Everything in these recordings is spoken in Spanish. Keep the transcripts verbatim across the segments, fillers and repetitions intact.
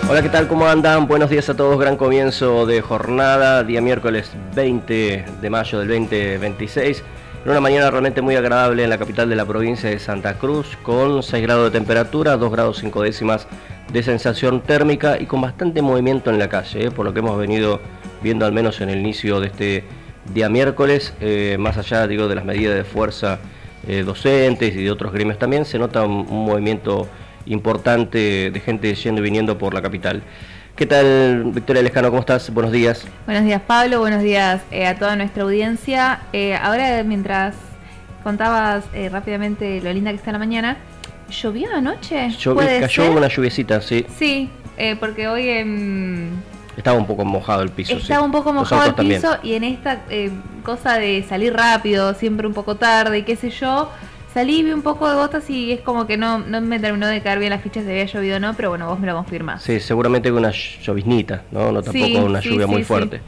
Hola, ¿qué tal? ¿Cómo andan? Buenos días a todos. Gran comienzo de jornada, día miércoles veinte de mayo del veinte veintiséis. En una mañana realmente muy agradable en la capital de la provincia de Santa Cruz, con seis grados de temperatura, dos grados cinco décimas de sensación térmica y con bastante movimiento en la calle, ¿eh? Por lo que hemos venido viendo al menos en el inicio de este día miércoles, eh, más allá digo de las medidas de fuerza eh, docentes y de otros gremios también, se nota un, un movimiento importante de gente yendo y viniendo por la capital. ¿Qué tal, Victoria Lescano? ¿Cómo estás? Buenos días. Buenos días, Pablo. Buenos días eh, a toda nuestra audiencia. Eh, ahora, mientras contabas eh, rápidamente lo linda que está la mañana, ¿llovió anoche? Llovió, cayó ser? Una lluviecita, sí. Sí, eh, porque hoy... Eh, Estaba un poco mojado el piso. Estaba sí. un poco mojado el piso también. Y en esta eh, cosa de salir rápido, siempre un poco tarde, qué sé yo... Salí, vi un poco de gotas y es como que no, no me terminó de caer bien las fichas si había llovido o no, pero bueno, vos me lo confirmás. Sí, seguramente una lloviznita, ¿no? No tampoco sí, una sí, lluvia sí, muy sí. fuerte.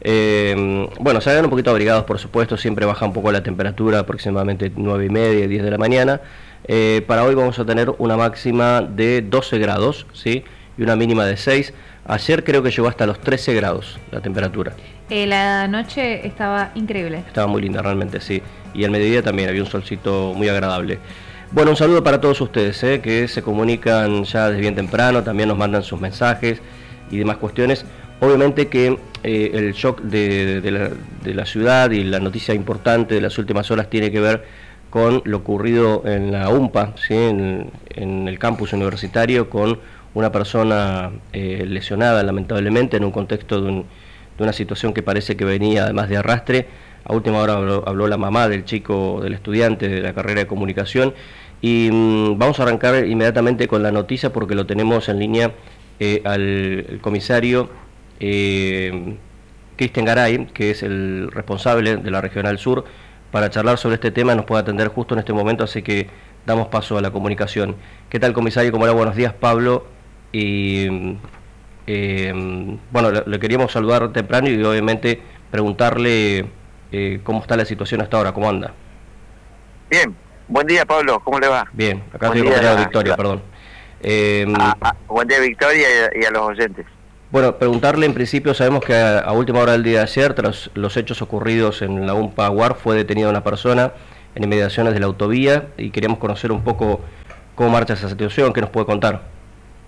Eh, bueno, salgan un poquito abrigados, por supuesto, siempre baja un poco la temperatura, aproximadamente nueve y media, diez de la mañana. Eh, para hoy vamos a tener una máxima de doce grados, ¿sí? Y una mínima de seis. Ayer creo que llegó hasta los trece grados la temperatura. Eh, la noche estaba increíble. Estaba muy linda realmente, sí. Y al mediodía también había un solcito muy agradable. Bueno, un saludo para todos ustedes, ¿eh? Que se comunican ya desde bien temprano, también nos mandan sus mensajes y demás cuestiones. Obviamente que eh, el shock de, de, la, de la ciudad y la noticia importante de las últimas horas tiene que ver con lo ocurrido en la U M P A, ¿sí? en, en el campus universitario, con una persona eh, lesionada lamentablemente en un contexto de, un, de una situación que parece que venía además de arrastre. A última hora habló, habló la mamá del chico, del estudiante de la carrera de comunicación y mmm, vamos a arrancar inmediatamente con la noticia porque lo tenemos en línea eh, al comisario eh, Cristian Garay, que es el responsable de la Regional Sur, para charlar sobre este tema. Nos puede atender justo en este momento, así que damos paso a la comunicación. ¿Qué tal, comisario? ¿Cómo va? Buenos días, Pablo. Y eh, bueno, le, le queríamos saludar temprano y obviamente preguntarle eh, cómo está la situación hasta ahora, cómo anda. Bien, buen día, Pablo, ¿cómo le va? Bien, acá estoy acompañado de Victoria, la... perdón. Eh, ah, ah, buen día, Victoria, y a, y a los oyentes. Bueno, preguntarle en principio, sabemos que a, a última hora del día de ayer, tras los hechos ocurridos en la U M P A Guar, fue detenida una persona en inmediaciones de la autovía y queríamos conocer un poco cómo marcha esa situación, ¿qué nos puede contar?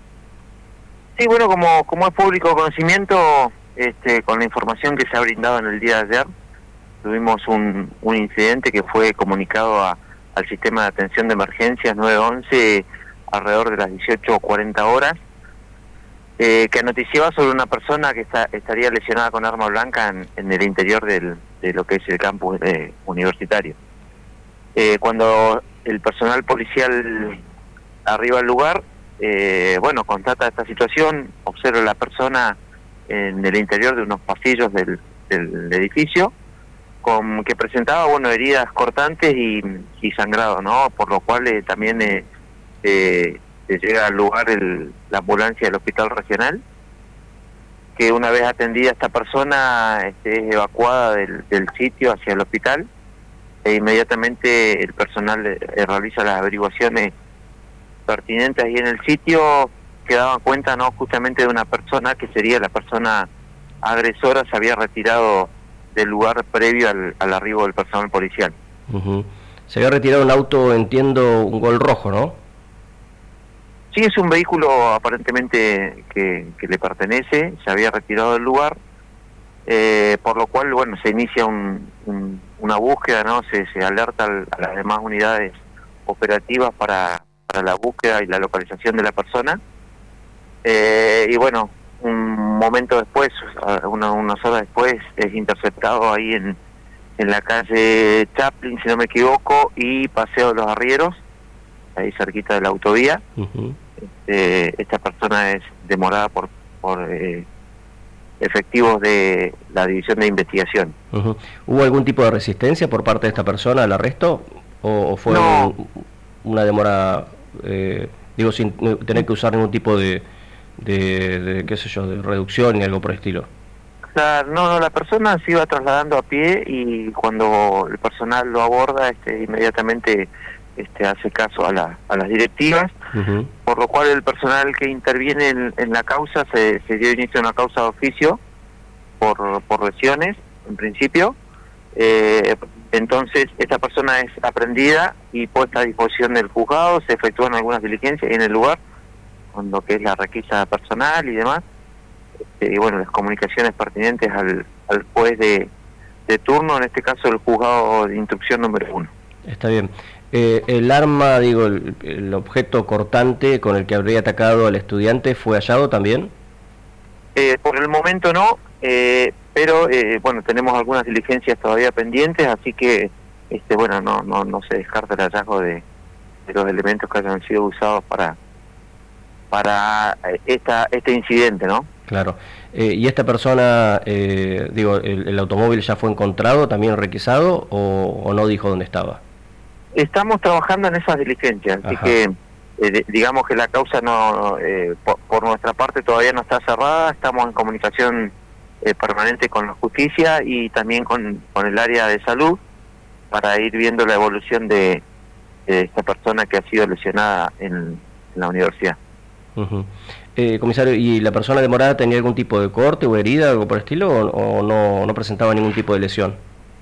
Sí, bueno, como, como es público conocimiento, este, con la información que se ha brindado en el día de ayer, tuvimos un, un incidente que fue comunicado a, al sistema de atención de emergencias nueve once alrededor de las dieciocho cuarenta horas, eh, que noticiaba sobre una persona que está, estaría lesionada con arma blanca en, en el interior del, de lo que es el campus eh, universitario. Eh, cuando el personal policial arriba al lugar, eh, bueno, constata esta situación, observa a la persona en el interior de unos pasillos del, del edificio, con que presentaba, bueno, heridas cortantes y, y sangrado, ¿no? Por lo cual eh, también eh, eh, llega al lugar el, la ambulancia del hospital regional, que una vez atendida esta persona este, es evacuada del, del sitio hacia el hospital e inmediatamente el personal eh, realiza las averiguaciones pertinentes ahí en el sitio, que daban cuenta, ¿no?, justamente de una persona que sería la persona agresora, se había retirado del lugar previo al, al arribo del personal policial. Uh-huh. Se había retirado un auto, entiendo, un Gol rojo, ¿no? Sí, es un vehículo aparentemente que, que le pertenece, se había retirado del lugar, eh, por lo cual, bueno, se inicia un, un, una búsqueda, ¿no? Se, se alerta al, a las demás unidades operativas para, para la búsqueda y la localización de la persona, eh, y bueno, un momento después, una, unas horas después, es interceptado ahí en, en la calle Chaplin, si no me equivoco, y Paseo de los Arrieros, ahí cerquita de la autovía. Uh-huh. este, esta persona es demorada por, por eh, efectivos de la División de Investigación. Uh-huh. ¿Hubo algún tipo de resistencia por parte de esta persona al arresto? ¿O, o fue no. un, una demora, eh, digo, sin tener que usar ningún tipo de... De, de, qué sé yo, de reducción y algo por el estilo? O sea, no, no, la persona se iba trasladando a pie y cuando el personal lo aborda, este, inmediatamente este, hace caso a, la, a las directivas. Uh-huh. por lo cual el personal que interviene en, en la causa se, se dio inicio a una causa de oficio por, por lesiones, en principio. Eh, entonces, esta persona es aprendida y puesta a disposición del juzgado, se efectúan algunas diligencias en el lugar, con lo que es la requisa personal y demás. Este, y bueno, las comunicaciones pertinentes al, al juez de, de turno, en este caso el juzgado de instrucción número uno. Está bien. Eh, el arma, digo, el, el objeto cortante con el que habría atacado al estudiante, ¿fue hallado también? Eh, por el momento no, eh, pero eh, bueno, tenemos algunas diligencias todavía pendientes, así que este bueno, no no no se descarta el hallazgo de, de los elementos que hayan sido usados para para esta este incidente, ¿no? Claro. Eh, ¿Y esta persona, eh, digo, el, el automóvil ya fue encontrado, también requisado, o, o no dijo dónde estaba? Estamos trabajando en esas diligencias, así Ajá. que eh, digamos que la causa no eh, por, por nuestra parte todavía no está cerrada, estamos en comunicación eh, permanente con la justicia y también con, con el área de salud para ir viendo la evolución de, de esta persona que ha sido lesionada en, en la universidad. Uh-huh. eh, comisario, ¿y la persona demorada tenía algún tipo de corte o herida, algo por el estilo, o, o no, no presentaba ningún tipo de lesión?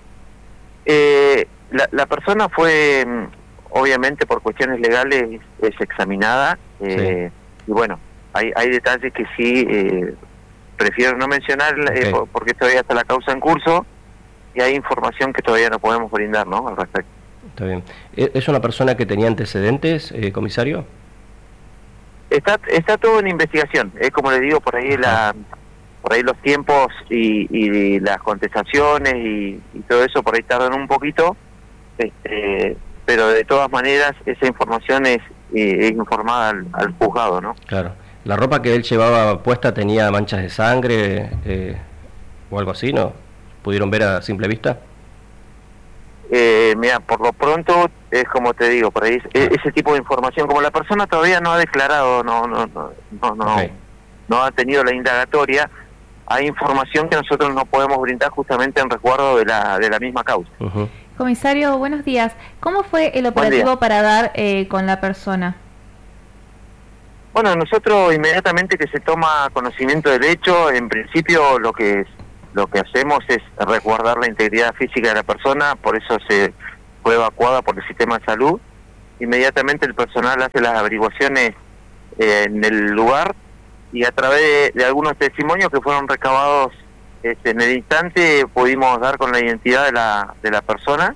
Eh, la, la persona fue, obviamente por cuestiones legales, es examinada, eh, sí. Y bueno, hay, hay detalles que sí eh, prefiero no mencionar, okay. eh, porque todavía está la causa en curso y hay información que todavía no podemos brindar, ¿no?, al respecto. Está bien. ¿Es una persona que tenía antecedentes, eh, comisario? Está está todo en investigación, es como les digo, por ahí la por ahí los tiempos y, y las contestaciones y, y todo eso por ahí tardan un poquito, este, pero de todas maneras esa información es, es informada al, al juzgado, ¿no? Claro. ¿La ropa que él llevaba puesta tenía manchas de sangre eh, o algo así, no? ¿Pudieron ver a simple vista? Eh, mira, por lo pronto es como te digo, por ahí es, ese tipo de información, como la persona todavía no ha declarado, no no no no no, okay. no ha tenido la indagatoria, hay información que nosotros no podemos brindar justamente en resguardo de la de la misma causa. Uh-huh. Comisario, buenos días. ¿Cómo fue el operativo para dar eh, con la persona? Bueno, nosotros inmediatamente que se toma conocimiento del hecho, en principio lo que lo que hacemos es resguardar la integridad física de la persona, por eso se fue evacuada por el sistema de salud. Inmediatamente el personal hace las averiguaciones eh, en el lugar y a través de, de algunos testimonios que fueron recabados este, en el instante pudimos dar con la identidad de la, de la persona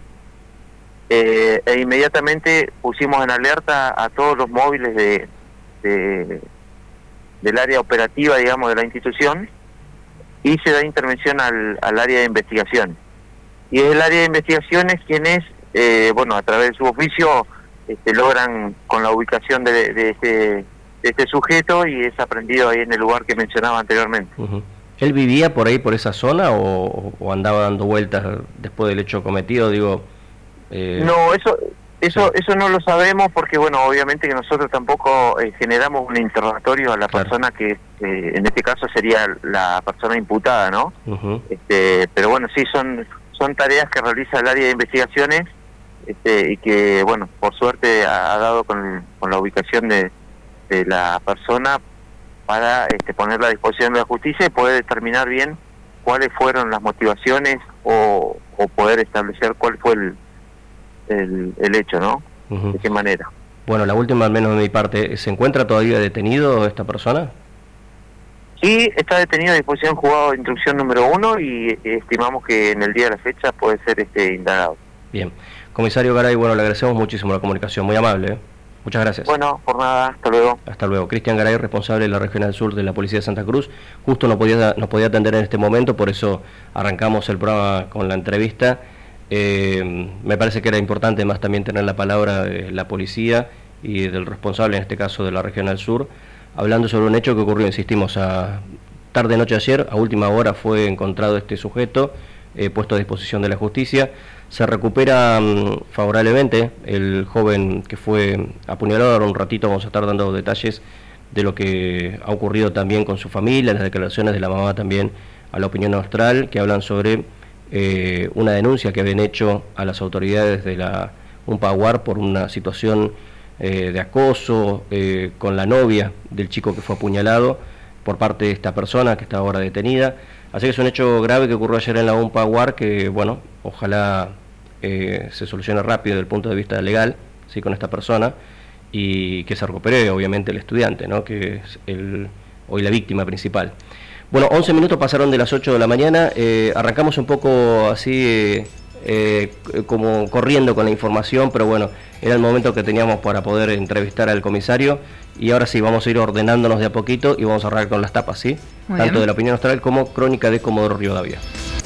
eh, e inmediatamente pusimos en alerta a todos los móviles de, de del área operativa, digamos, de la institución, y se da intervención al, al área de investigación. Y es el área de investigaciones quienes, eh, bueno, a través de su oficio, este, logran con la ubicación de, de, este, de este sujeto y es aprendido ahí en el lugar que mencionaba anteriormente. Uh-huh. ¿Él vivía por ahí, por esa zona, o, o andaba dando vueltas después del hecho cometido? Digo, eh... No, eso eso sí. eso no lo sabemos porque, bueno, obviamente que nosotros tampoco eh, generamos un interrogatorio a la claro. persona que, eh, en este caso sería la persona imputada, ¿no? Uh-huh. este, pero bueno, sí, son son tareas que realiza el área de investigaciones este, y que, bueno, por suerte ha, ha dado con, con la ubicación de, de la persona para este, ponerla a disposición de la justicia y poder determinar bien cuáles fueron las motivaciones o, o poder establecer cuál fue el El, el hecho, ¿no? Uh-huh. ¿De qué manera? Bueno, la última, al menos de mi parte, ¿se encuentra todavía detenido esta persona? Sí, está detenido a disposición juzgado de instrucción número uno y estimamos que en el día de la fecha puede ser este indagado. Bien. Comisario Garay, bueno, le agradecemos muchísimo la comunicación, muy amable, ¿eh? Muchas gracias. Bueno, por nada, hasta luego. Hasta luego. Cristian Garay, responsable de la Regional Sur de la Policía de Santa Cruz, justo no podía, no podía atender en este momento, por eso arrancamos el programa con la entrevista. Eh, me parece que era importante más también tener la palabra de la policía y del responsable, en este caso de la Regional Sur, hablando sobre un hecho que ocurrió, insistimos, a tarde noche ayer, a última hora fue encontrado este sujeto, eh, puesto a disposición de la justicia. Se recupera um, favorablemente el joven que fue apuñalado. Ahora un ratito vamos a estar dando detalles de lo que ha ocurrido también con su familia, las declaraciones de la mamá también a La Opinión Austral, que hablan sobre Eh, una denuncia que habían hecho a las autoridades de la UNPAGUAR por una situación eh, de acoso eh, con la novia del chico que fue apuñalado por parte de esta persona que está ahora detenida. Así que es un hecho grave que ocurrió ayer en la UNPAGUAR, que bueno, ojalá eh, se solucione rápido desde el punto de vista legal, sí, con esta persona, y que se recupere obviamente el estudiante, ¿no?, que es el, hoy la víctima principal. Bueno, once minutos pasaron de las ocho de la mañana, eh, arrancamos un poco así eh, eh, como corriendo con la información, pero bueno, era el momento que teníamos para poder entrevistar al comisario, y ahora sí, vamos a ir ordenándonos de a poquito y vamos a arrancar con las tapas, ¿sí? Muy Tanto bien. de la Opinión Austral como Crónica de Comodoro Rivadavia.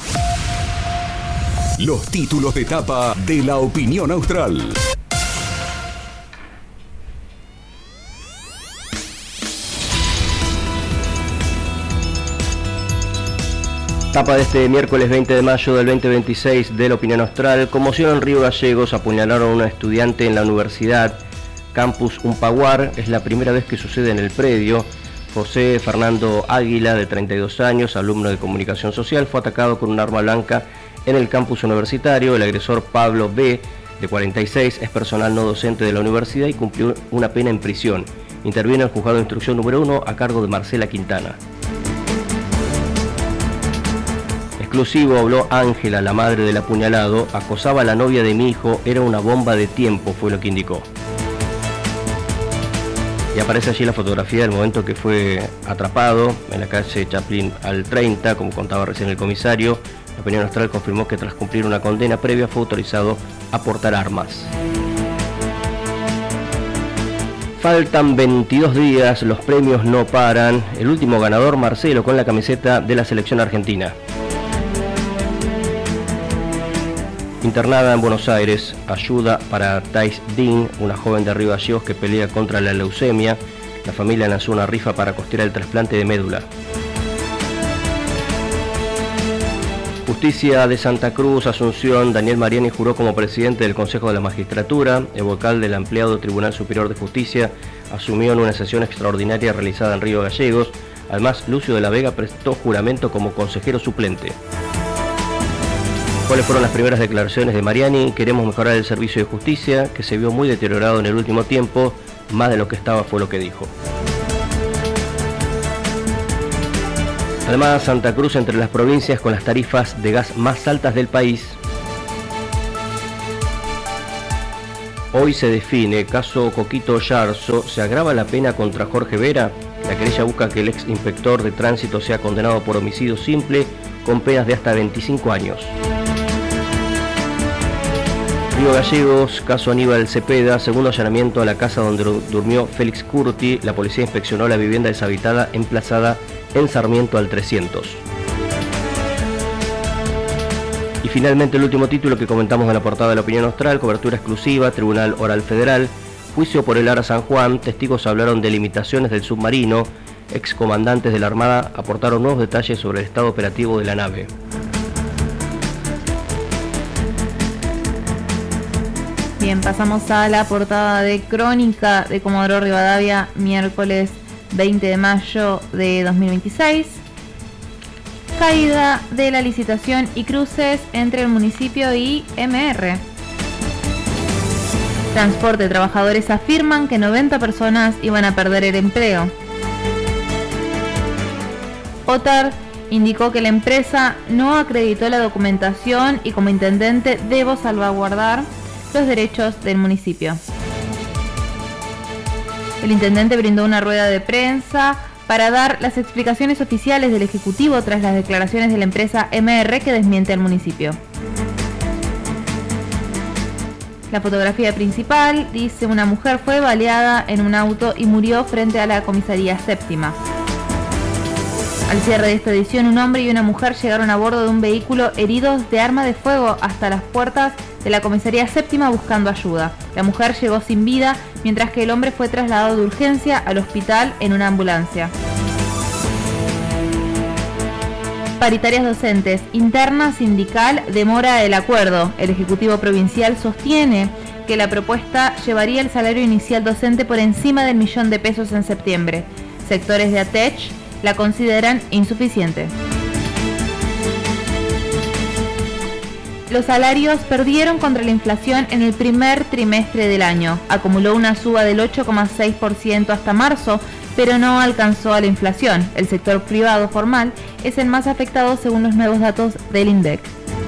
Los títulos de tapa de la Opinión Austral. Tapa de este miércoles veinte de mayo del veinte veintiséis de la Opinión Austral. Conmoción en Río Gallegos, apuñalaron a una estudiante en la universidad Campus UNPAGUAR. Es la primera vez que sucede en el predio. José Fernando Águila, de treinta y dos años, alumno de comunicación social, fue atacado con un arma blanca en el campus universitario. El agresor Pablo B., de cuarenta y seis, es personal no docente de la universidad y cumplió una pena en prisión. Interviene el juzgado de instrucción número uno a cargo de Marcela Quintana. Exclusivo, habló Ángela, la madre del apuñalado. Acosaba a la novia de mi hijo, era una bomba de tiempo, fue lo que indicó. Y aparece allí la fotografía del momento que fue atrapado en la calle Chaplin al treinta, como contaba recién el comisario. La Opinión Austral confirmó que tras cumplir una condena previa fue autorizado a portar armas. Faltan veintidós días, los premios no paran. El último ganador, Marcelo, con la camiseta de la selección argentina. Internada en Buenos Aires, ayuda para Thais Dean, una joven de Río Gallegos que pelea contra la leucemia. La familia lanzó una rifa para costear el trasplante de médula. Justicia de Santa Cruz, Asunción, Daniel Mariani juró como presidente del Consejo de la Magistratura. El vocal del ampliado Tribunal Superior de Justicia asumió en una sesión extraordinaria realizada en Río Gallegos. Además, Lucio de la Vega prestó juramento como consejero suplente. ¿Cuáles fueron las primeras declaraciones de Mariani? Queremos mejorar el servicio de justicia, que se vio muy deteriorado en el último tiempo, más de lo que estaba fue lo que dijo. Además, Santa Cruz entre las provincias con las tarifas de gas más altas del país. Hoy se define, caso Coquito Yarzo, ¿se agrava la pena contra Jorge Vera? La querella busca que el ex inspector de tránsito sea condenado por homicidio simple con penas de hasta veinticinco años. Río Gallegos, caso Aníbal Cepeda, segundo allanamiento a la casa donde durmió Félix Curti. La policía inspeccionó la vivienda deshabitada emplazada en Sarmiento al trescientos. Y finalmente el último título que comentamos en la portada de la Opinión Austral, cobertura exclusiva, Tribunal Oral Federal, juicio por el Ara San Juan, testigos hablaron de limitaciones del submarino, excomandantes de la Armada aportaron nuevos detalles sobre el estado operativo de la nave. Bien, pasamos a la portada de Crónica de Comodoro Rivadavia, miércoles veinte de mayo de dos mil veintiséis. Caída de la licitación y cruces entre el municipio y M R. Transporte, trabajadores afirman que noventa personas iban a perder el empleo. OTAR indicó que la empresa no acreditó la documentación y como intendente debo salvaguardar los derechos del municipio. El intendente brindó una rueda de prensa para dar las explicaciones oficiales del Ejecutivo tras las declaraciones de la empresa M R que desmiente al municipio. La fotografía principal dice: una mujer fue baleada en un auto y murió frente a la comisaría séptima. Al cierre de esta edición, un hombre y una mujer llegaron a bordo de un vehículo heridos de arma de fuego hasta las puertas de la comisaría séptima buscando ayuda. La mujer llegó sin vida, mientras que el hombre fue trasladado de urgencia al hospital en una ambulancia. Paritarias docentes, interna sindical demora el acuerdo. El Ejecutivo Provincial sostiene que la propuesta llevaría el salario inicial docente por encima del millón de pesos en septiembre. Sectores de ATECH la consideran insuficiente. Los salarios perdieron contra la inflación en el primer trimestre del año. Acumuló una suba del ocho coma seis por ciento hasta marzo, pero no alcanzó a la inflación. El sector privado formal es el más afectado según los nuevos datos del INDEC.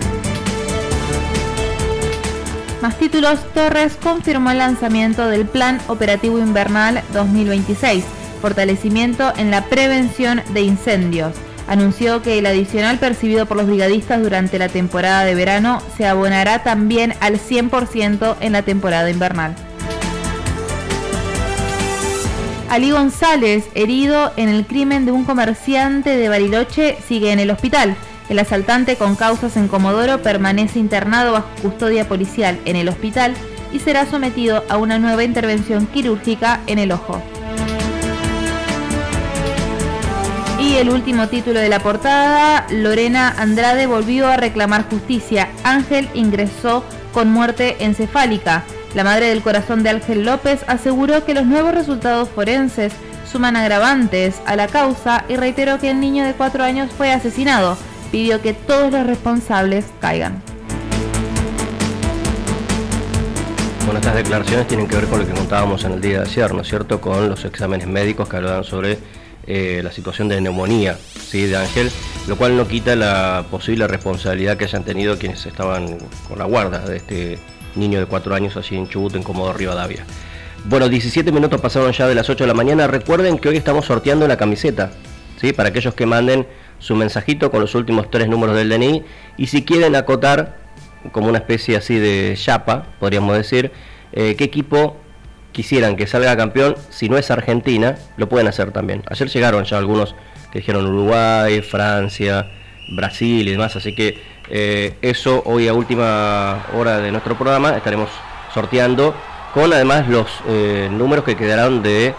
Más títulos. Torres confirmó el lanzamiento del Plan Operativo Invernal dos mil veintiséis, fortalecimiento en la prevención de incendios. Anunció que el adicional percibido por los brigadistas durante la temporada de verano se abonará también al cien por ciento en la temporada invernal. Ali González, herido en el crimen de un comerciante de Bariloche, sigue en el hospital. El asaltante con causas en Comodoro permanece internado bajo custodia policial en el hospital y será sometido a una nueva intervención quirúrgica en el ojo. Y el último título de la portada, Lorena Andrade volvió a reclamar justicia. Ángel ingresó con muerte encefálica. La madre del corazón de Ángel López aseguró que los nuevos resultados forenses suman agravantes a la causa y reiteró que el niño de cuatro años fue asesinado. Pidió que todos los responsables caigan. Bueno, estas declaraciones tienen que ver con lo que contábamos en el día de ayer, ¿no es cierto?, con los exámenes médicos que hablaban sobre eh, la situación de neumonía, ¿sí?, de Ángel, lo cual no quita la posible responsabilidad que hayan tenido quienes estaban con la guarda de este niño de cuatro años allí en Chubut, en Comodoro Rivadavia. Bueno, diecisiete minutos pasaron ya de las ocho de la mañana. Recuerden que hoy estamos sorteando la camiseta, ¿sí?, para aquellos que manden su mensajito con los últimos tres números del D N I, y si quieren acotar como una especie así de chapa, podríamos decir, eh, qué equipo quisieran que salga campeón. Si no es Argentina, lo pueden hacer también. Ayer llegaron ya algunos que dijeron Uruguay, Francia, Brasil y demás, así que eh, eso hoy a última hora de nuestro programa estaremos sorteando, con además los eh, números que quedaron de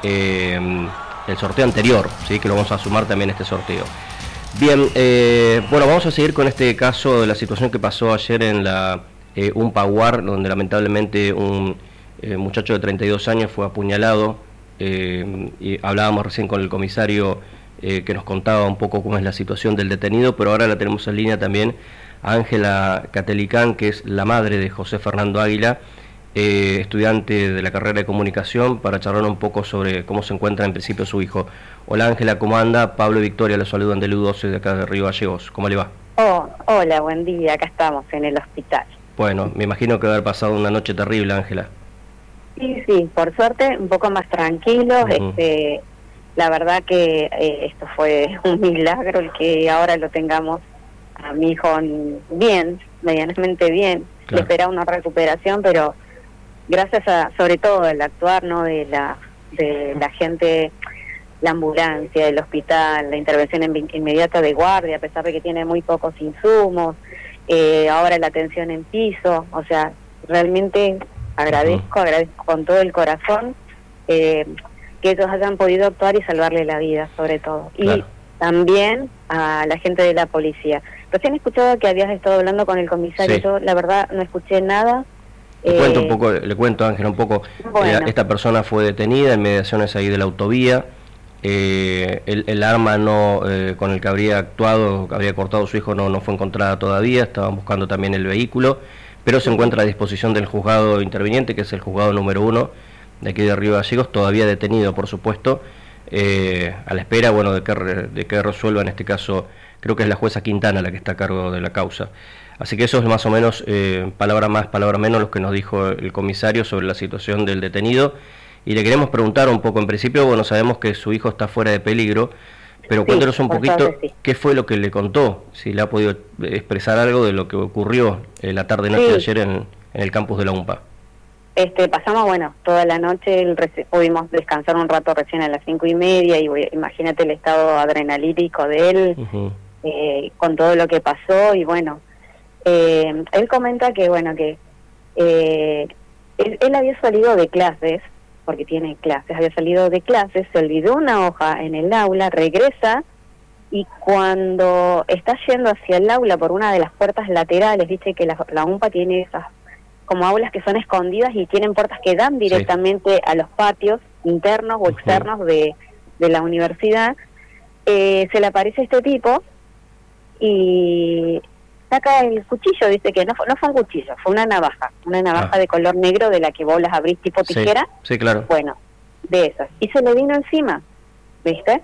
eh, el sorteo anterior, ¿sí?, que lo vamos a sumar también a este sorteo. Bien, eh, bueno, vamos a seguir con este caso de la situación que pasó ayer en la eh, Umpaguar, donde lamentablemente un eh, muchacho de treinta y dos años fue apuñalado. Eh, y hablábamos recién con el comisario eh, que nos contaba un poco cómo es la situación del detenido, pero ahora la tenemos en línea también a Ángela Catelicán, que es la madre de José Fernando Águila, eh, estudiante de la carrera de comunicación, para charlar un poco sobre cómo se encuentra en principio su hijo. Hola Ángela, ¿cómo anda? Pablo y Victoria los saludan del U doce de acá de Río Gallegos. ¿Cómo le va? Oh, hola, buen día, acá estamos en el hospital. Bueno, me imagino que va a haber pasado una noche terrible, Ángela. Sí, sí, por suerte un poco más tranquilos. Uh-huh. este, la verdad que eh, esto fue un milagro el que ahora lo tengamos a mi hijo bien, medianamente bien. Claro. Le esperaba una recuperación, pero gracias a, sobre todo, el actuar, ¿no?, de la de la gente, la ambulancia, el hospital, la intervención en, inmediata de guardia, a pesar de que tiene muy pocos insumos, eh, ahora la atención en piso, o sea, realmente agradezco, uh-huh. agradezco con todo el corazón eh, que ellos hayan podido actuar y salvarle la vida, sobre todo. Claro. Y también a la gente de la policía. Recién he escuchado que habías estado hablando con el comisario, sí. Yo la verdad no escuché nada. Le eh, cuento un poco, le cuento Ángela un poco, bueno. eh, esta persona fue detenida en mediaciones ahí de la autovía, eh, el, el arma no eh, con el que habría actuado, que habría cortado a su hijo no, no fue encontrada todavía, estaban buscando también el vehículo, pero se encuentra a disposición del juzgado interviniente, que es el juzgado número uno de aquí de Río Gallegos, todavía detenido por supuesto, eh, a la espera, bueno, de que, de que resuelva en este caso, creo que es la jueza Quintana la que está a cargo de la causa. Así que eso es más o menos, eh, palabra más, palabra menos, lo que nos dijo el comisario sobre la situación del detenido. Y le queremos preguntar un poco, en principio, bueno, sabemos que su hijo está fuera de peligro, pero sí, cuéntenos un poquito sí. qué fue lo que le contó, si le ha podido expresar algo de lo que ocurrió eh, la tarde-noche sí. de ayer en, en el campus de la UMPA. Este, pasamos, bueno, toda la noche, el reci- pudimos descansar un rato recién a las cinco y media, y voy, imagínate el estado adrenalítico de él, uh-huh. eh, con todo lo que pasó, y bueno, eh, él comenta que, bueno, que eh, él, él había salido de clases, porque tiene clases, había salido de clases, se olvidó una hoja en el aula, regresa, y cuando está yendo hacia el aula por una de las puertas laterales, dice que la, la UMPA tiene esas como aulas que son escondidas y tienen puertas que dan directamente sí. a los patios internos o externos uh-huh. de, de la universidad, eh, se le aparece este tipo y saca el cuchillo, dice que no, no fue un cuchillo, fue una navaja, una navaja ah. de color negro de la que vos las abrís tipo tijera. Sí, sí, claro. Bueno, de esas. Y se le vino encima, ¿viste?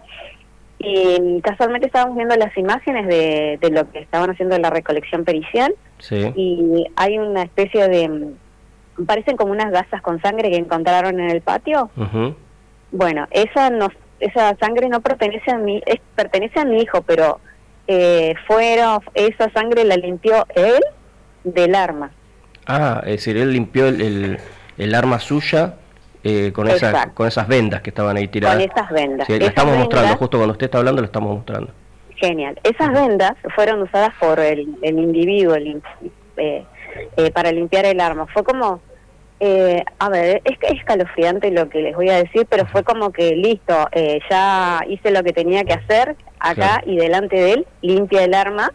Y casualmente estábamos viendo las imágenes de, de lo que estaban haciendo en la recolección pericial. Sí. Y hay una especie de... parecen como unas gasas con sangre que encontraron en el patio. Uh-huh. Bueno, esa no, esa sangre no pertenece a mí, es, pertenece a mi hijo, pero eh, fueron, esa sangre la limpió él del arma. Ah, es decir, él limpió el, el, el arma suya eh, con, esa, con esas vendas que estaban ahí tiradas. Con esas vendas. Sí, la esas estamos vendas, mostrando, justo cuando usted está hablando, lo estamos mostrando. Genial. Esas vendas fueron usadas por el, el individuo el, eh, eh, para limpiar el arma. Fue como... Eh, a ver, es que es escalofriante lo que les voy a decir, pero fue como que listo, eh, ya hice lo que tenía que hacer acá, claro. Y delante de él limpia el arma,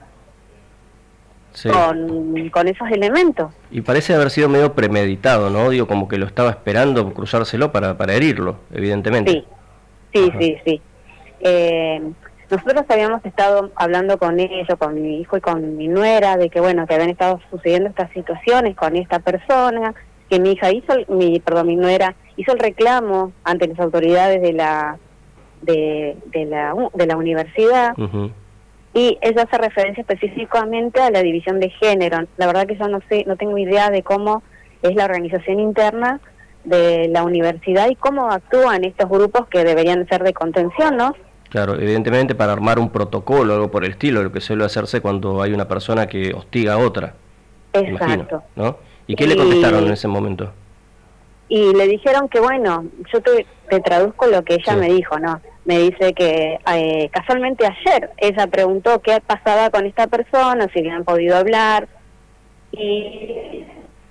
sí. con, con esos elementos. Y parece haber sido medio premeditado, ¿no? Digo, como que lo estaba esperando cruzárselo para, para herirlo, evidentemente. Sí, sí, Ajá. sí, sí. Eh, nosotros habíamos estado hablando con ellos, con mi hijo y con mi nuera, de que bueno, que habían estado sucediendo estas situaciones con esta persona, que mi hija hizo, mi perdón, mi nuera hizo el reclamo ante las autoridades de la de, de la de la universidad. Uh-huh. Y ella hace referencia específicamente a la división de género. La verdad que yo no sé, no tengo idea de cómo es la organización interna de la universidad y cómo actúan estos grupos que deberían ser de contención, ¿no? Claro, evidentemente para armar un protocolo, algo por el estilo, lo que suele hacerse cuando hay una persona que hostiga a otra. Exacto. Imagino, ¿no? ¿Y qué le contestaron y, en ese momento? Y le dijeron que, bueno, yo te, te traduzco lo que ella sí. me dijo, ¿no? Me dice que eh, casualmente ayer ella preguntó qué pasaba con esta persona, si le han podido hablar, y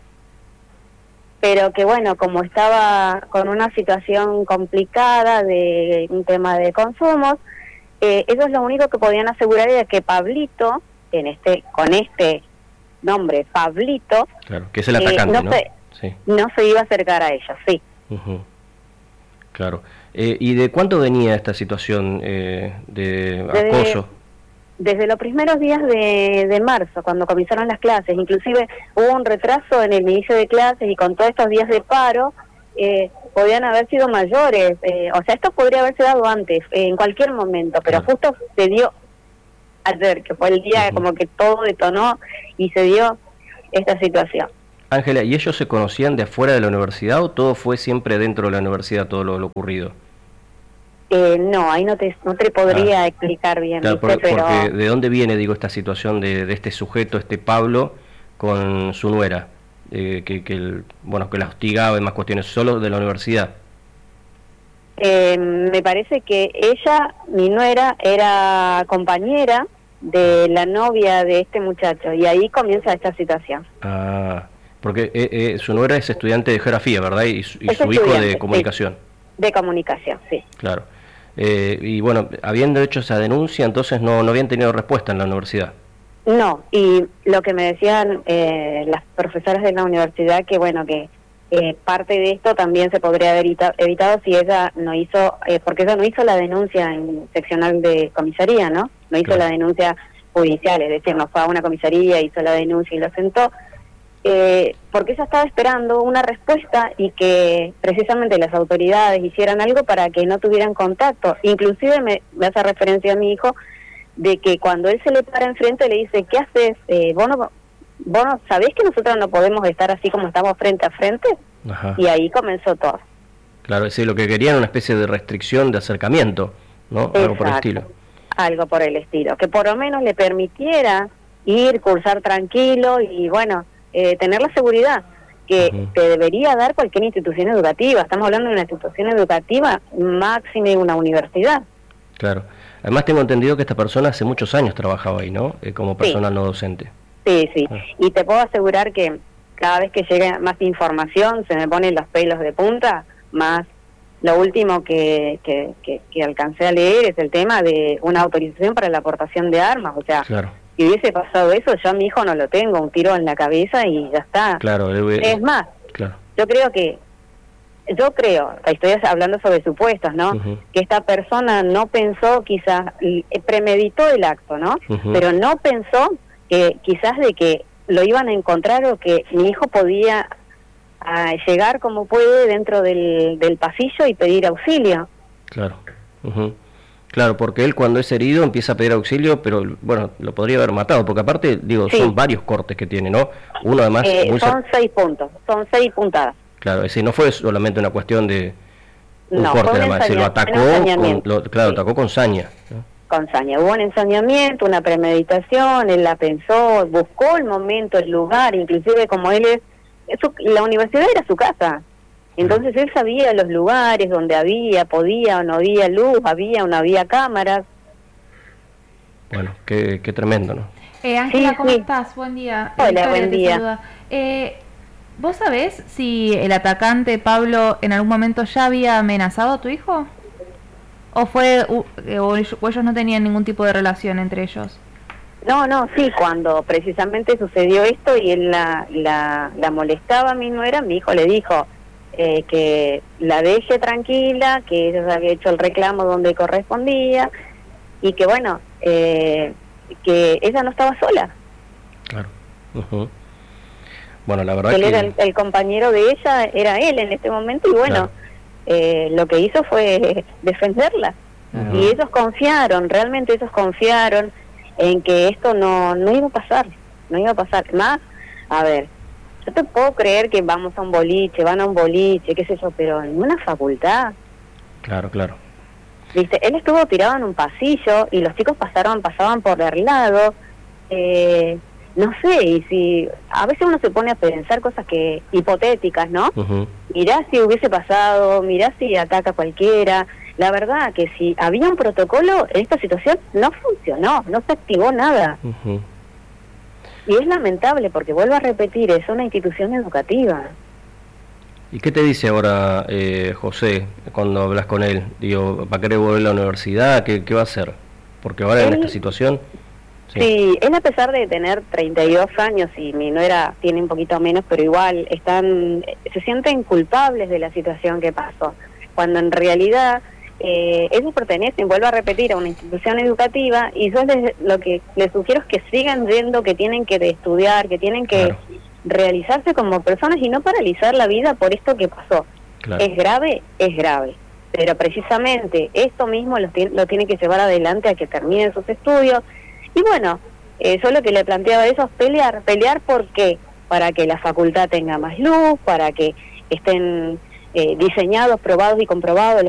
pero que, bueno, como estaba con una situación complicada de un tema de consumos, eh, ellos lo único que podían asegurar era que Pablito, en este con este... nombre, Pablito, claro, que es el atacante, eh, no, ¿no? Se, sí. no se iba a acercar a ellos, sí. Uh-huh. Claro. Eh, ¿Y de cuánto venía esta situación eh, de acoso? Desde, desde los primeros días de, de marzo, cuando comenzaron las clases. Inclusive hubo un retraso en el inicio de clases y con todos estos días de paro, eh, podían haber sido mayores. Eh, o sea, esto podría haberse dado antes, eh, en cualquier momento, pero claro. justo se dio ayer, que fue el día uh-huh. como que todo detonó y se dio esta situación. Ángela, ¿y ellos se conocían de afuera de la universidad o todo fue siempre dentro de la universidad, todo lo, lo ocurrido? Eh, no, ahí no te, no te podría ah. explicar bien. Claro, ¿viste? Por, pero... porque ¿de dónde viene, digo, esta situación de, de este sujeto, este Pablo, con su nuera? Eh, que, que el, bueno, que la hostigaba y más cuestiones, ¿solo de la universidad? Eh, me parece que ella, mi nuera, era compañera de la novia de este muchacho y ahí comienza esta situación. Ah, porque eh, eh, su nuera es estudiante de geografía, ¿verdad? Y, y su hijo de comunicación. De, de comunicación, sí. Claro. Eh, y bueno, habiendo hecho esa denuncia, entonces no, no habían tenido respuesta en la universidad. No, y lo que me decían eh, las profesoras de la universidad, que bueno, que Eh, parte de esto también se podría haber evitado si ella no hizo, eh, porque ella no hizo la denuncia en seccional de comisaría, ¿no? No hizo claro. la denuncia judicial, es decir, no fue a una comisaría, hizo la denuncia y lo sentó, eh, porque ella estaba esperando una respuesta y que precisamente las autoridades hicieran algo para que no tuvieran contacto. Inclusive me, me hace referencia a mi hijo, de que cuando él se le para enfrente le dice, ¿qué haces? Eh, ¿Vos no... ¿Vos no sabés que nosotros no podemos estar así como estamos frente a frente? Ajá. Y ahí comenzó todo. Claro, es decir, lo que querían era una especie de restricción de acercamiento, ¿no? Exacto. Algo por el estilo. Algo por el estilo, que por lo menos le permitiera ir, cursar tranquilo y, bueno, eh, tener la seguridad que uh-huh. te debería dar cualquier institución educativa. Estamos hablando de una institución educativa máxima, una universidad. Claro. Además tengo entendido que esta persona hace muchos años trabajaba ahí, ¿no? Eh, como personal sí. no docente. Sí, sí, y te puedo asegurar que cada vez que llega más información se me ponen los pelos de punta, más lo último que, que, que, que alcancé a leer es el tema de una autorización para la aportación de armas, o sea, claro. si hubiese pasado eso, yo a mi hijo no lo tengo, un tiro en la cabeza y ya está. Claro, debe... Es más, claro. yo creo que, yo creo, estoy hablando sobre supuestos, ¿no? Uh-huh. Que esta persona no pensó, quizás, premeditó el acto, ¿no? Uh-huh. Pero no pensó que quizás de que lo iban a encontrar o que mi hijo podía a llegar como puede dentro del, del pasillo y pedir auxilio. Claro, uh-huh. Claro, porque él cuando es herido empieza a pedir auxilio, pero bueno, lo podría haber matado, porque aparte, digo, sí. son varios cortes que tiene, ¿no? Uno además... Eh, muy son cer- seis puntos, son seis puntadas. Claro, ese no fue solamente una cuestión de un no, corte, un además, se lo atacó, con, lo, claro, sí. atacó con saña, ¿no? Con saña, hubo un ensañamiento, una premeditación, él la pensó, buscó el momento, el lugar, inclusive como él es, eso, la universidad era su casa, entonces él sabía los lugares donde había, podía o no había luz, había o no había cámaras. Bueno, qué, qué tremendo, ¿no? Eh, Ángela, Sí, ¿cómo sí. estás? Buen día. Hola, Victoria buen te día. saluda. Eh, ¿Vos sabés si el atacante Pablo en algún momento ya había amenazado a tu hijo? ¿O fue u- o ellos, o ellos no tenían ningún tipo de relación entre ellos? No, no, sí, cuando precisamente sucedió esto y él la, la, la molestaba a mi nuera, mi hijo le dijo eh, que la deje tranquila, que ella había hecho el reclamo donde correspondía y que bueno, eh, que ella no estaba sola. Claro. Uh-huh. Bueno, la verdad Que él que... era el, el compañero de ella, era él en este momento y bueno, Claro. eh, lo que hizo fue defenderla. Uh-huh. Y ellos confiaron, realmente ellos confiaron en que esto no, no iba a pasar, no iba a pasar. Más, a ver, yo te puedo creer que vamos a un boliche, van a un boliche, qué sé yo, pero en una facultad, Claro, claro. ¿viste? Él estuvo tirado en un pasillo y los chicos pasaron, pasaban por el lado, eh, no sé, y si a veces uno se pone a pensar cosas que hipotéticas, ¿no? Uh-huh. Mirá si hubiese pasado, mirá si ataca cualquiera. La verdad que si había un protocolo, en esta situación no funcionó, no se activó nada. Uh-huh. Y es lamentable porque, vuelvo a repetir, es una institución educativa. ¿Y qué te dice ahora eh, José cuando hablas con él? Digo, ¿va a querer volver a la universidad? ¿Qué, qué va a hacer? Porque ahora Él, en esta situación... Sí. sí, él a pesar de tener treinta y dos años y mi nuera tiene un poquito menos, pero igual están, se sienten culpables de la situación que pasó, cuando en realidad eh, ellos pertenecen, vuelvo a repetir, a una institución educativa y yo les, lo que les sugiero es que sigan yendo, que tienen que estudiar, que tienen que Claro. realizarse como personas y no paralizar la vida por esto que pasó. Claro. ¿Es grave? Es grave. Pero precisamente esto mismo lo, lo tiene que llevar adelante a que terminen sus estudios. Y bueno, eh, yo lo que le planteaba a eso es pelear. ¿Pelear por qué? Para que la facultad tenga más luz, para que estén eh, diseñados, probados y comprobados los